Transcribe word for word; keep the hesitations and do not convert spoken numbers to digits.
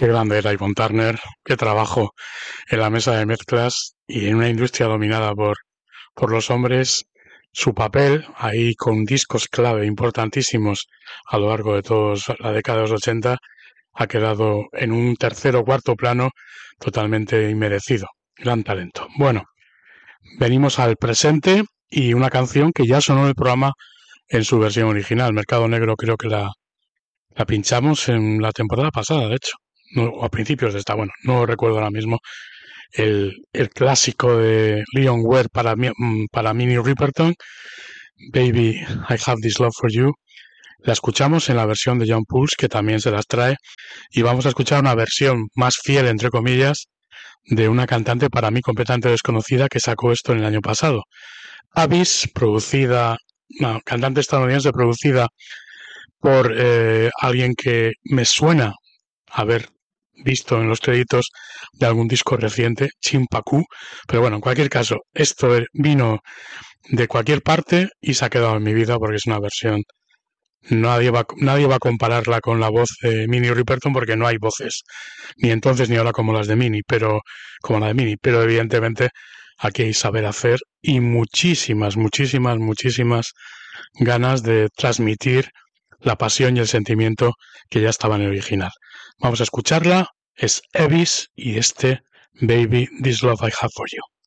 Qué grande era Yvonne Turner, qué trabajo en la mesa de mezclas y en una industria dominada por, por los hombres, su papel ahí con discos clave importantísimos a lo largo de toda la década de los ochenta ha quedado en un tercer o cuarto plano totalmente inmerecido. Gran talento. Bueno, venimos al presente y una canción que ya sonó en el programa en su versión original. Mercado Negro creo que la, la pinchamos en la temporada pasada, de hecho. No, o a principios de esta, bueno, no recuerdo ahora mismo, el, el clásico de Leon Ware para, para Minnie Riperton, Baby, I Have This Love For You. La escuchamos en la versión de John Pulse, que también se las trae, y vamos a escuchar una versión más fiel, entre comillas, de una cantante para mí completamente desconocida que sacó esto en el año pasado. Abyss, producida, no, cantante estadounidense producida por eh, alguien que me suena haber visto en los créditos de algún disco reciente, Chimpaku, pero bueno, en cualquier caso, esto vino de cualquier parte y se ha quedado en mi vida porque es una versión. Nadie va, nadie va a compararla con la voz de Minnie Riperton porque no hay voces, ni entonces ni ahora como las de Minnie, pero como la de Minnie, pero evidentemente aquí hay saber hacer y muchísimas, muchísimas, muchísimas ganas de transmitir la pasión y el sentimiento que ya estaba en el original. Vamos a escucharla, es Abyss y este Baby, This Love I Have For You.